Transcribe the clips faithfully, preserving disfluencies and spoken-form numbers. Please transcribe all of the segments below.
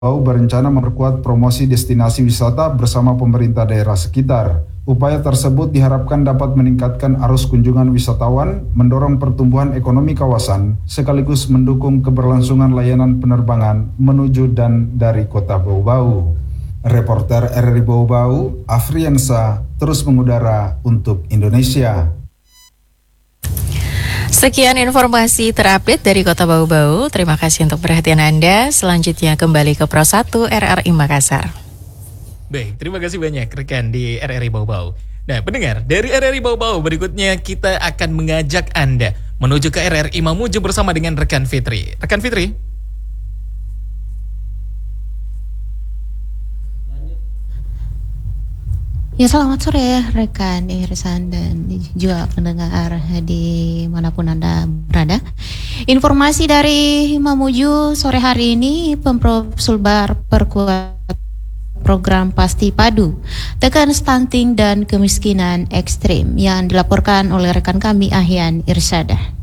berencana memperkuat promosi destinasi wisata bersama pemerintah daerah sekitar. Upaya tersebut diharapkan dapat meningkatkan arus kunjungan wisatawan, mendorong pertumbuhan ekonomi kawasan, sekaligus mendukung keberlangsungan layanan penerbangan menuju dan dari kota Bau-Bau. Reporter R R I Bau-Bau, Afriansa, terus mengudara untuk Indonesia. Sekian informasi terupdate dari Kota Bau-Bau. Terima kasih untuk perhatian Anda. Selanjutnya kembali ke Pro satu R R I Makassar. Baik, terima kasih banyak rekan di R R I Bau-Bau. Nah, pendengar, dari R R I Bau-Bau berikutnya kita akan mengajak Anda menuju ke R R I Mamuju bersama dengan rekan Fitri. Rekan Fitri? Ya, selamat sore rekan Irsan dan juga pendengar di manapun Anda berada. Informasi dari Mamuju sore hari ini, Pemprov Sulbar perkuat program Pasti Padu tekan stunting dan kemiskinan ekstrim yang dilaporkan oleh rekan kami Ahyan Irsada.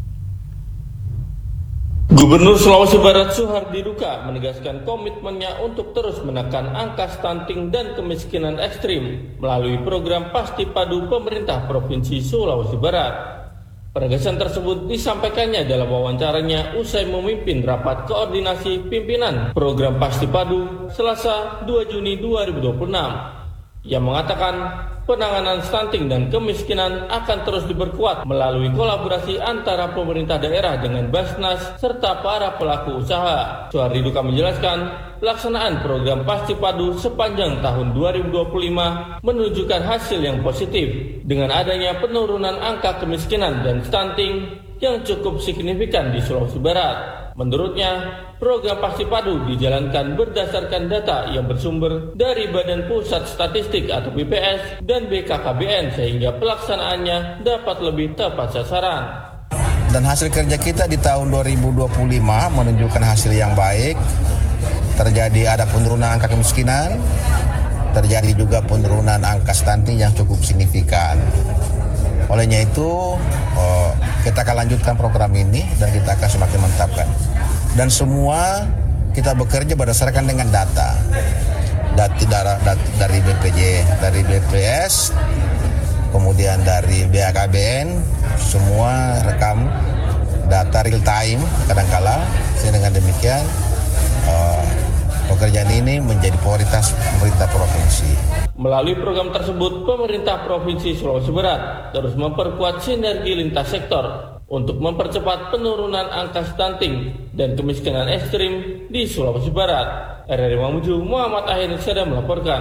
Gubernur Sulawesi Barat Suhardi Duka menegaskan komitmennya untuk terus menekan angka stunting dan kemiskinan ekstrim melalui program Pasti Padu pemerintah Provinsi Sulawesi Barat. Penegasan tersebut disampaikannya dalam wawancaranya usai memimpin rapat koordinasi pimpinan program Pasti Padu Selasa dua Juni dua ribu dua puluh enam yang mengatakan penanganan stunting dan kemiskinan akan terus diperkuat melalui kolaborasi antara pemerintah daerah dengan Basnas serta para pelaku usaha. Suhardi Duka menjelaskan, pelaksanaan program Pasti Padu sepanjang tahun dua ribu dua puluh lima menunjukkan hasil yang positif dengan adanya penurunan angka kemiskinan dan stunting yang cukup signifikan di Sulawesi Barat. Menurutnya, program Pasti Padu dijalankan berdasarkan data yang bersumber dari Badan Pusat Statistik atau B P S dan B K K B N sehingga pelaksanaannya dapat lebih tepat sasaran. Dan hasil kerja kita di tahun dua ribu dua puluh lima menunjukkan hasil yang baik. Terjadi ada penurunan angka kemiskinan, terjadi juga penurunan angka stunting yang cukup signifikan. Olehnya itu, oh, kita akan lanjutkan program ini dan kita akan semakin mantapkan. Dan semua kita bekerja berdasarkan dengan data. Data, data dari B P J, dari B P S, kemudian dari B K K B N, semua rekam data real time kadangkala. Sehingga dengan demikian, uh, pekerjaan ini menjadi prioritas pemerintah provinsi. Melalui program tersebut, pemerintah Provinsi Sulawesi Barat terus memperkuat sinergi lintas sektor untuk mempercepat penurunan angka stunting dan kemiskinan ekstrim di Sulawesi Barat. R R I Mamuju, Muhammad Ahyan Irsada melaporkan.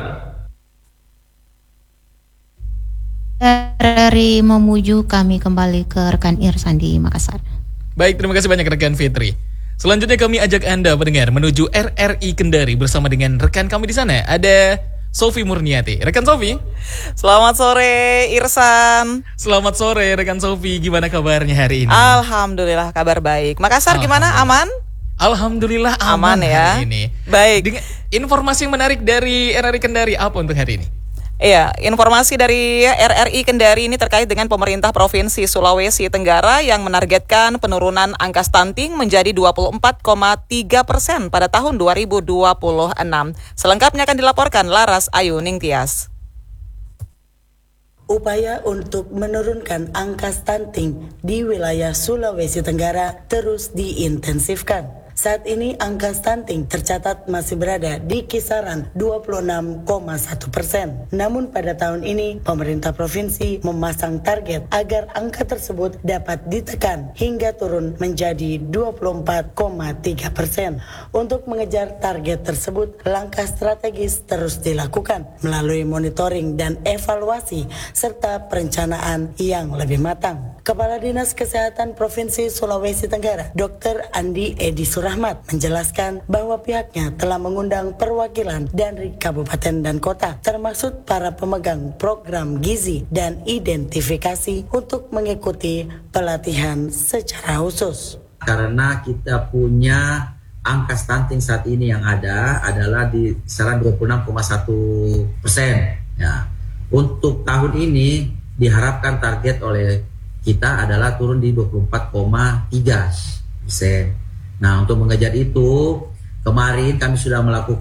R R I Mamuju, kami kembali ke rekan Irsan di Makassar. Baik, terima kasih banyak rekan Fitri. Selanjutnya kami ajak Anda pendengar menuju R R I Kendari bersama dengan rekan kami di sana. Ada Sofi Murniati. Rekan Sofi. Selamat sore Irsan. Selamat sore rekan Sofi. Gimana kabarnya hari ini? Alhamdulillah kabar baik. Makassar gimana? Aman? Alhamdulillah aman, aman ya. Hari ini. Baik. Dengan informasi yang menarik dari R R I Kendari apa untuk hari ini? Iya, informasi dari R R I Kendari ini terkait dengan pemerintah Provinsi Sulawesi Tenggara yang menargetkan penurunan angka stunting menjadi dua puluh empat koma tiga persen pada tahun dua ribu dua puluh enam. Selengkapnya akan dilaporkan Laras Ayu Ningtyas. Upaya untuk menurunkan angka stunting di wilayah Sulawesi Tenggara terus diintensifkan. Saat ini angka stunting tercatat masih berada di kisaran dua puluh enam koma satu persen. Namun pada tahun ini pemerintah provinsi memasang target agar angka tersebut dapat ditekan hingga turun menjadi dua puluh empat koma tiga persen. Untuk mengejar target tersebut, langkah strategis terus dilakukan melalui monitoring dan evaluasi serta perencanaan yang lebih matang. Kepala Dinas Kesehatan Provinsi Sulawesi Tenggara, Dokter Andi Edi Surahmat menjelaskan bahwa pihaknya telah mengundang perwakilan dari kabupaten dan kota, termasuk para pemegang program gizi dan identifikasi untuk mengikuti pelatihan secara khusus. Karena kita punya angka stunting saat ini yang ada adalah di kisaran dua puluh enam koma satu persen. Ya. Untuk tahun ini diharapkan target oleh kita adalah turun di dua puluh empat koma tiga persen. Nah, untuk mengejar itu, kemarin kami sudah melakukan